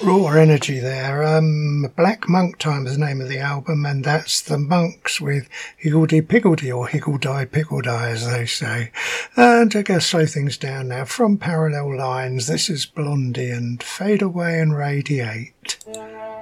Raw energy there. Black Monk Time is the name of the album, and that's the Monks with Higgledy Piggledy, or Higgledy Piggledy as they say. And I guess slow things down now. From Parallel Lines, this is Blondie and Fade Away and Radiate.